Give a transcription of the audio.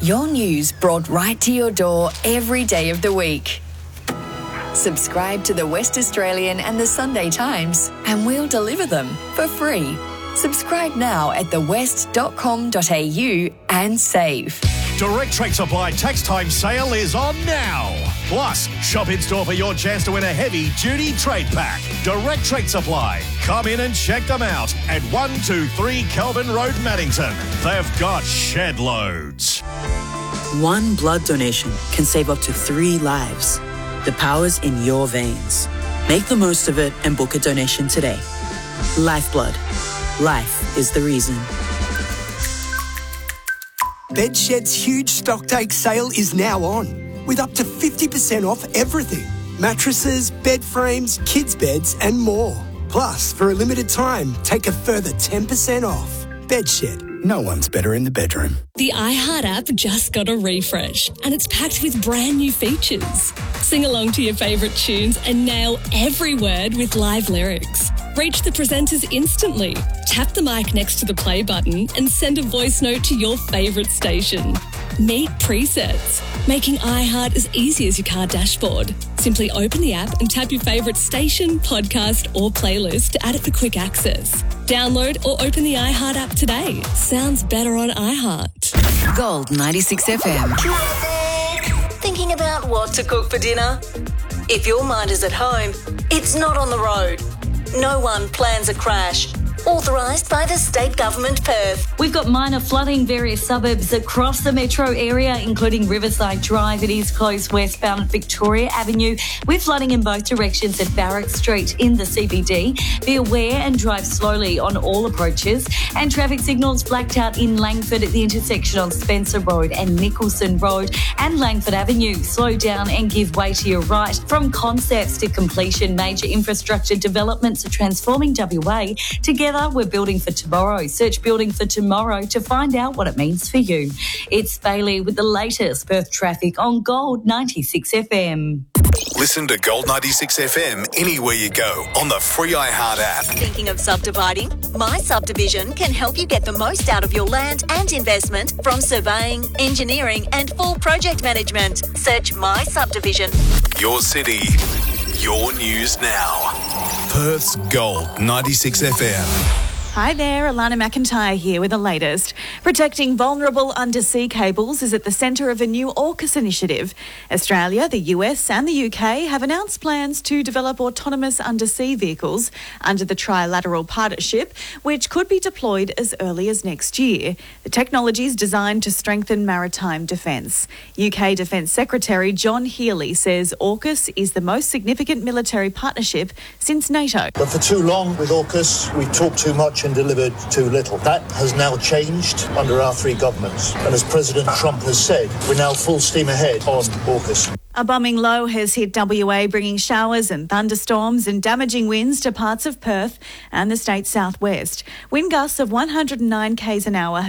Your news brought right to your door every day of the week. Subscribe to the West Australian and the Sunday Times and we'll deliver them for free. Subscribe now at thewest.com.au and save. Direct Trade Supply Tax Time sale is on now. Plus, shop in store for your chance to win a heavy-duty trade pack. Direct Trade Supply. Come in and check them out at 123 Kelvin Road, Maddington. They've got shed loads. One blood donation can save up to 3 lives. The power's in your veins. Make the most of it and book a donation today. Lifeblood. Life is the reason. Bedshed's huge stocktake sale is now on, with up to 50% off everything. Mattresses, bed frames, kids' beds and more. Plus, for a limited time, take a further 10% off. Bedshed. No one's better in the bedroom. The iHeart app just got a refresh and it's packed with brand new features. Sing along to your favourite tunes and nail every word with live lyrics. Reach the presenters instantly. Tap the mic next to the play button and send a voice note to your favourite station. Meet presets, making iHeart as easy as your car dashboard. Simply open the app and tap your favourite station, podcast or playlist to add it for quick access. Download or open the iHeart app today. Sounds better on iHeart. Gold 96 FM. Thinking about what to cook for dinner? If your mind is at home, it's not on the road. No one plans a crash. Authorised by the State Government Perth. We've got minor flooding various suburbs across the metro area, including Riverside Drive. It is close westbound at Victoria Avenue, with flooding in both directions at Barrack Street in the CBD. Be aware and drive slowly on all approaches. And traffic signals blacked out in Langford at the intersection on Spencer Road and Nicholson Road and Langford Avenue. Slow down and give way to your right. From concepts to completion, major infrastructure developments are transforming WA. Together, we're building for tomorrow. Search Building for Tomorrow to find out what it means for you. It's Bailey with the latest Perth traffic on Gold 96 FM. Listen to Gold 96 FM anywhere you go on the free iHeart app. Thinking of subdividing? My Subdivision can help you get the most out of your land and investment from surveying, engineering and full project management. Search My Subdivision. Your city, your news now. Perth's Gold 96 FM. Hi there, Alana McIntyre here with the latest. Protecting vulnerable undersea cables is at the centre of a new AUKUS initiative. Australia, the US and the UK have announced plans to develop autonomous undersea vehicles under the trilateral partnership, which could be deployed as early as next year. The technology is designed to strengthen maritime defence. UK Defence Secretary John Healey says AUKUS is the most significant military partnership since NATO. But for too long with AUKUS, we talked too much and delivered too little. That has now changed under our 3 governments. And as President Trump has said, we're now full steam ahead on AUKUS. A bombing low has hit WA, bringing showers and thunderstorms and damaging winds to parts of Perth and the state's southwest. Wind gusts of 109 k's an hour